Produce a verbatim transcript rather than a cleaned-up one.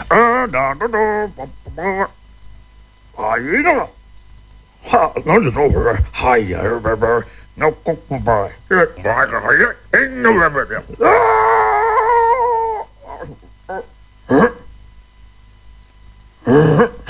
あだだだパパパあ、いいな。は、なんでそうこれ。はい、やるべべ。のここばい。え、ばいかがいえ、えんのべべべ。ああ。ええ。